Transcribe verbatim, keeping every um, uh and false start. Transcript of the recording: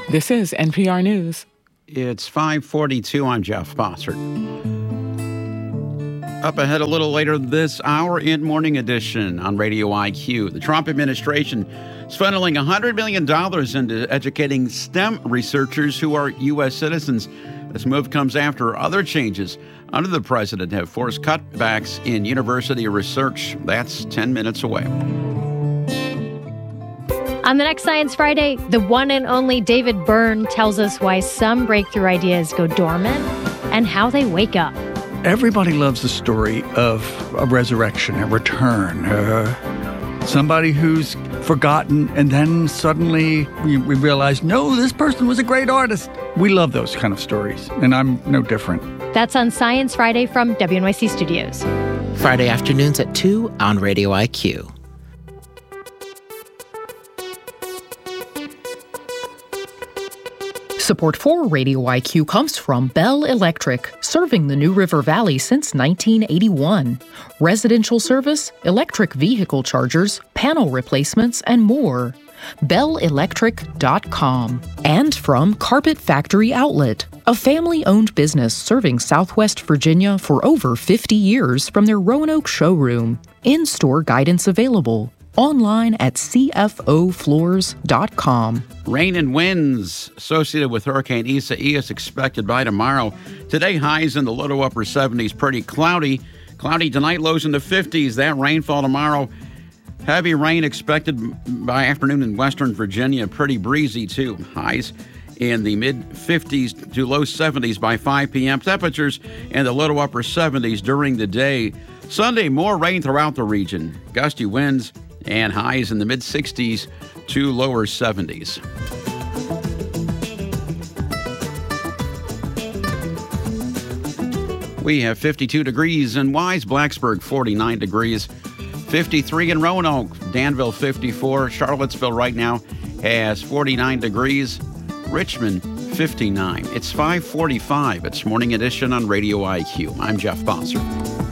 This is N P R News. It's five forty-two. I'm Jeff Bossert. Up ahead a little later this hour in Morning Edition on Radio I Q. The Trump administration is funneling one hundred million dollars into educating STEM researchers who are U S citizens. This move comes after other changes under the president have forced cutbacks in university research. That's ten minutes away. On the next Science Friday, the one and only David Byrne tells us why some breakthrough ideas go dormant and how they wake up. Everybody loves the story of a resurrection, a return, uh, somebody who's forgotten, and then suddenly we, we realize, no, this person was a great artist. We love those kind of stories, and I'm no different. That's on Science Friday from W N Y C Studios. Friday afternoons at two on Radio I Q. Support for Radio I Q comes from Bell Electric, serving the New River Valley since nineteen eighty-one. Residential service, electric vehicle chargers, panel replacements, and more. bell electric dot com. And from Carpet Factory Outlet, a family-owned business serving Southwest Virginia for over fifty years from their Roanoke showroom. In-store guidance available. Online at c f o floors dot com. Rain and winds associated with Hurricane Isaias is expected by tomorrow. Today, highs in the low to upper seventies, pretty cloudy. Cloudy tonight, lows in the fifties. That rainfall tomorrow. Heavy rain expected by afternoon in western Virginia. Pretty breezy, too. Highs in the mid-fifties to low seventies by five p.m. Temperatures in the low to upper seventies during the day. Sunday, more rain throughout the region. Gusty winds and highs in the mid-sixties to lower seventies. We have fifty-two degrees in Wise, Blacksburg forty-nine degrees, fifty-three in Roanoke, Danville fifty-four, Charlottesville right now has forty-nine degrees, Richmond fifty-nine. It's five forty-five. It's Morning Edition on Radio I Q. I'm Jeff Bossert.